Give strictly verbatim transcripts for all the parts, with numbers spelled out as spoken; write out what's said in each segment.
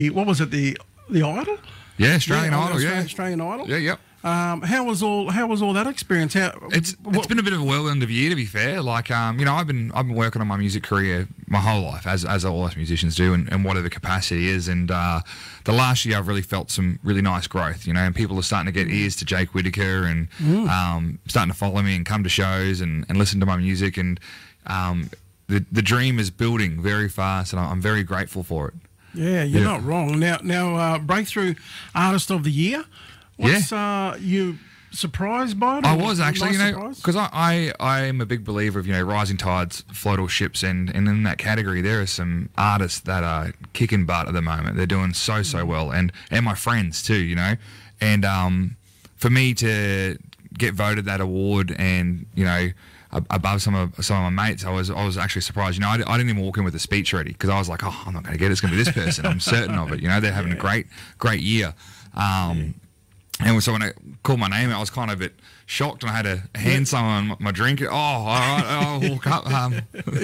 what was it, the the Idol? Yeah, Australian yeah, Idol. Australian, Yeah, Australian Idol. yeah, yep. Um, how was all how was all that experience? How It's what, it's been a bit of a whirlwind of a year, to be fair. Like, um, you know, I've been I've been working on my music career my whole life, as as all us musicians do, and, and whatever capacity is. And uh, the last year, I've really felt some really nice growth. You know, and people are starting to get ears to Jake Whittaker, and Mm. um, starting to follow me and come to shows and, and listen to my music. And um, the the dream is building very fast, and I'm very grateful for it. yeah, you're Yeah. not wrong. Now now uh, breakthrough artist of the year. What's uh, you surprised by it? I or was actually, nice you know, surprise? because I, I I am a big believer of, you know, rising tides float all ships, and, and in that category there are some artists that are kicking butt at the moment. They're doing so so well, and and my friends too, you know, and um, for me to get voted that award, and you know, ab- above some of some of my mates, I was I was actually surprised. You know, I, d- I didn't even walk in with a speech ready, because I was like, oh, I'm not going to get it. It's going to be this person. I'm certain of it. You know, they're having a great great year. Um, And so when I called my name, I was kind of a bit shocked, and I had to hand someone my, my drink. Oh, all right, I'll walk up. Um,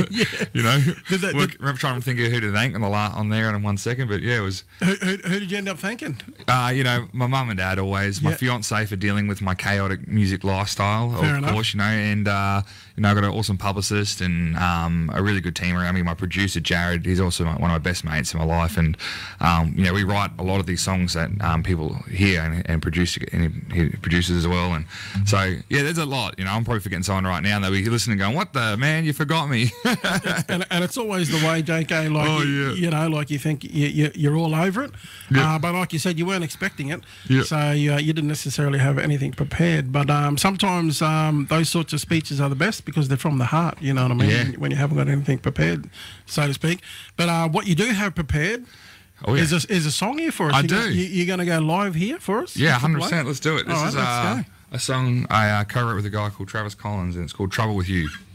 you know, Did that- work, I'm trying to think of who to thank on the la- on there in one second, but yeah, it was. Who, who, who did you end up thanking? Uh, you know, my mum and dad always, my Yeah. fiance for dealing with my chaotic music lifestyle, Fair of enough. course, you know, and uh, you know, I got an awesome publicist and um, a really good team around me. My producer Jared, he's also my, one of my best mates in my life, and um, you know, we write a lot of these songs that um, people hear and, and produce, and he produces as well. And so yeah, there's a lot. You know, I'm probably forgetting someone right now, and they'll be listening, going, "What the man? You forgot me." and, and it's always the way, J K. Like Oh, you, yeah. you know, like you think you, you, you're all over it, Yeah. uh, but like you said, you weren't expecting it, Yeah. so uh, you didn't necessarily have anything prepared. But um, sometimes um, those sorts of speeches are the best because they're from the heart. You know what I mean? Yeah. When, when you haven't got anything prepared, so to speak. But uh, what you do have prepared. Oh, yeah. Is a, is a song here for us? I you do. Gonna, you, you're going to go live here for us? Yeah, Just to hundred play? percent. Let's do it. This All right, is let's uh, go. a song I uh, co-wrote with a guy called Travis Collins, and it's called "Trouble with You."